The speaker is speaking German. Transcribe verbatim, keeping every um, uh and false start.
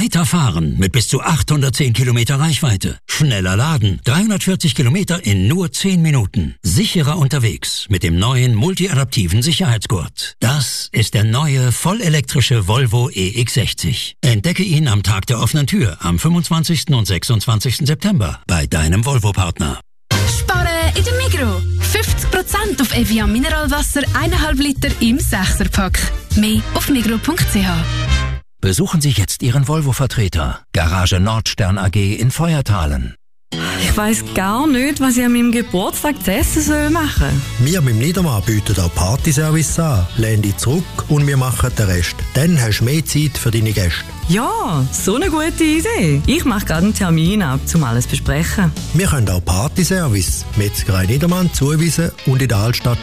Weiter fahren mit bis zu achthundertzehn Kilometer Reichweite. Schneller laden, dreihundertvierzig Kilometer in nur zehn Minuten. Sicherer unterwegs mit dem neuen multiadaptiven Sicherheitsgurt. Das ist der neue vollelektrische Volvo E X sechzig. Entdecke ihn am Tag der offenen Tür am fünfundzwanzigsten und sechsundzwanzigsten September bei deinem Volvo-Partner. Sparen in der Migros. fünfzig Prozent auf Evian Mineralwasser, eineinhalb Liter im Sechser-Pack. Mehr auf migros punkt c h. Besuchen Sie jetzt Ihren Volvo-Vertreter. Garage Nordstern A G in Feuertalen. Ich weiss gar nicht, was ich an meinem Geburtstag zu essen soll machen. Wir mit dem Niedermann bieten auch Partyservice an. Lehn dich zurück und wir machen den Rest. Dann hast du mehr Zeit für deine Gäste. Ja, so eine gute Idee. Ich mache gerade einen Termin ab, um alles zu besprechen. Wir können auch Partyservice. Metzgerei Niedermann zuweisen und in der Altstadt